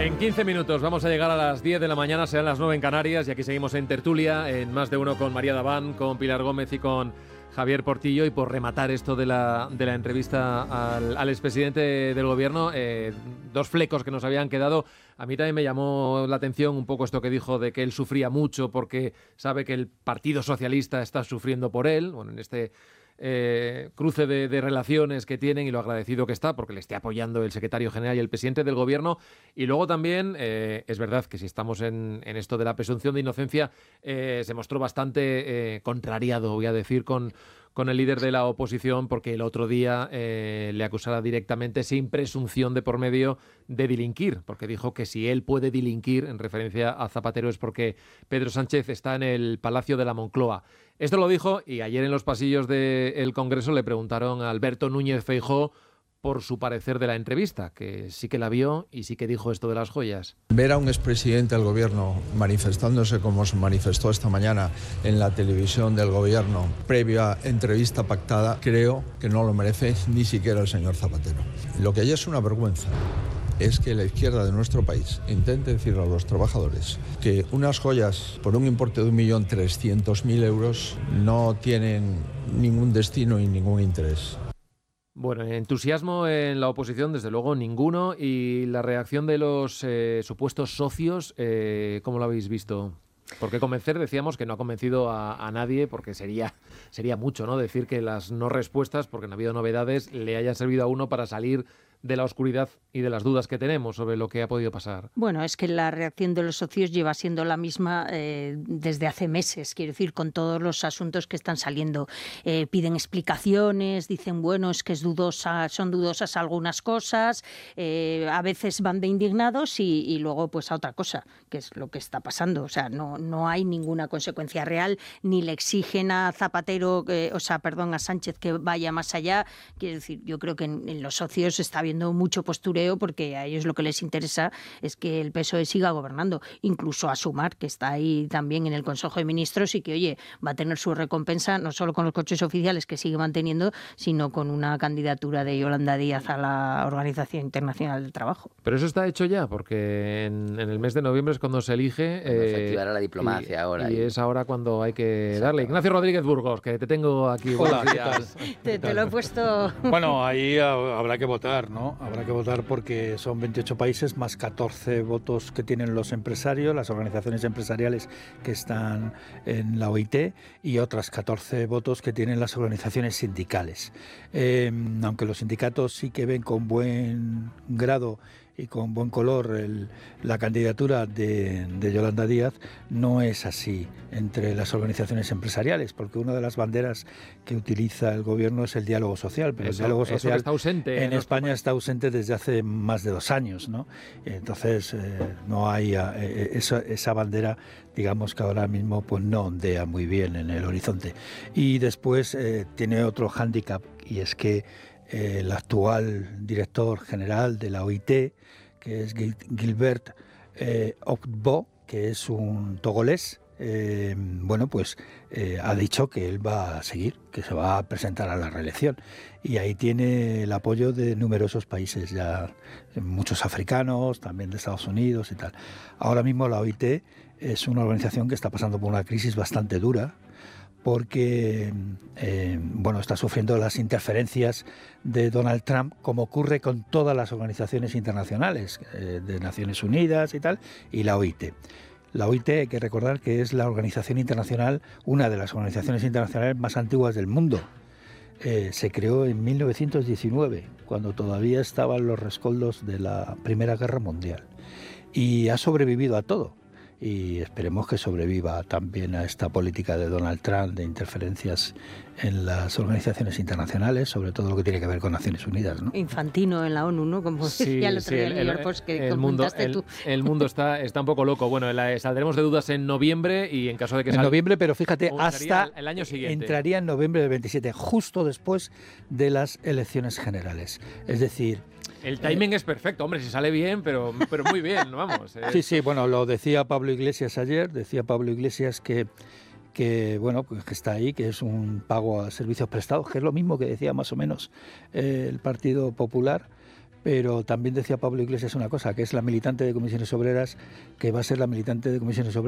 En 15 minutos vamos a llegar a las 10 de la mañana, serán las 9 en Canarias, y aquí seguimos en tertulia, en Más de Uno, con María Daván, con Pilar Gómez y con Javier Portillo. Y por rematar esto de la entrevista al expresidente del gobierno, dos flecos que nos habían quedado. A mí también me llamó la atención un poco esto que dijo de que él sufría mucho porque sabe que el Partido Socialista está sufriendo por él, bueno, en este cruce de relaciones que tienen, y lo agradecido que está porque le esté apoyando el secretario general y el presidente del gobierno. Y luego también es verdad que si estamos en esto de la presunción de inocencia, se mostró bastante contrariado, voy a decir, con el líder de la oposición, porque el otro día le acusara directamente, sin presunción de por medio, de delinquir, porque dijo que si él puede delinquir, en referencia a Zapatero, es porque Pedro Sánchez está en el Palacio de la Moncloa. Esto lo dijo, y ayer en los pasillos del Congreso le preguntaron a Alberto Núñez Feijóo por su parecer de la entrevista, que sí que la vio y sí que dijo esto de las joyas. Ver a un expresidente del gobierno manifestándose como se manifestó esta mañana en la televisión del gobierno, previa entrevista pactada, creo que no lo merece ni siquiera el señor Zapatero. Lo que ya es una vergüenza es que la izquierda de nuestro país intente decirle a los trabajadores que unas joyas por un importe de 1.300.000 euros no tienen ningún destino y ningún interés. Bueno, entusiasmo en la oposición, desde luego, ninguno. Y la reacción de los supuestos socios, ¿cómo lo habéis visto? Porque convencer, decíamos que no ha convencido a nadie, porque sería mucho, ¿no? Decir que las no respuestas, porque no ha habido novedades, le hayan servido a uno para salir de la oscuridad y de las dudas que tenemos sobre lo que ha podido pasar. Bueno, es que la reacción de los socios lleva siendo la misma desde hace meses, quiero decir, con todos los asuntos que están saliendo. Piden explicaciones, dicen, bueno, es que son dudosas algunas cosas, a veces van de indignados y luego pues a otra cosa, que es lo que está pasando. O sea, no hay ninguna consecuencia real, ni le exigen a Zapatero, a Sánchez, que vaya más allá. Quiero decir, yo creo que en los socios está habiendo mucho postureo, porque a ellos lo que les interesa es que el PSOE siga gobernando, incluso a Sumar, que está ahí también en el Consejo de Ministros y que, oye, va a tener su recompensa no solo con los coches oficiales que sigue manteniendo, sino con una candidatura de Yolanda Díaz a la Organización Internacional del Trabajo. Pero eso está hecho ya, porque en el mes de noviembre es cuando se elige. Cuando se activará la diplomacia ahora. Y es ahora cuando hay que darle. Ignacio Rodríguez Burgos, que te tengo aquí. Hola, ¿qué tal? Te lo he puesto. Bueno, ahí habrá que votar, ¿no? Habrá que votar porque son 28 países más 14 votos que tienen los empresarios, las organizaciones empresariales que están en la OIT, y otras 14 votos que tienen las organizaciones sindicales. Aunque los sindicatos sí que ven con buen grado y con buen color la candidatura de Yolanda Díaz, no es así entre las organizaciones empresariales, porque una de las banderas que utiliza el gobierno es el diálogo social, pero el diálogo social está ausente en España está ausente desde hace más de 2 años, ¿no? Entonces no hay esa bandera, digamos que ahora mismo pues no ondea muy bien en el horizonte. Y después tiene otro hándicap, y es que el actual director general de la OIT, que es Gilbert Ogbó, que es un togolés, ha dicho que él va a seguir, que se va a presentar a la reelección. Y ahí tiene el apoyo de numerosos países, ya muchos africanos, también de Estados Unidos y tal. Ahora mismo la OIT es una organización que está pasando por una crisis bastante dura, porque está sufriendo las interferencias de Donald Trump, como ocurre con todas las organizaciones internacionales, de Naciones Unidas y tal, y la OIT. La OIT, hay que recordar que es la organización internacional, una de las organizaciones internacionales más antiguas del mundo. Se creó en 1919, cuando todavía estaban los rescoldos de la Primera Guerra Mundial, y ha sobrevivido a todo. Y esperemos que sobreviva también a esta política de Donald Trump de interferencias en las organizaciones internacionales, sobre todo lo que tiene que ver con Naciones Unidas, ¿no? Infantino en la ONU, ¿no? Como decía el otro día en New York Post, que comentaste tú. El mundo está un poco loco. Bueno, saldremos de dudas en noviembre, y en caso de que en noviembre, pero fíjate, hasta el año siguiente. Entraría en noviembre del 27, justo después de las elecciones generales. Es decir, el timing es perfecto, hombre, si sale bien, pero muy bien, vamos. Sí, bueno, lo decía Pablo Iglesias ayer, que está ahí, que es un pago a servicios prestados, que es lo mismo que decía más o menos el Partido Popular, Pero también decía Pablo Iglesias una cosa, que es la militante de Comisiones Obreras, que va a ser la militante de Comisiones Obreras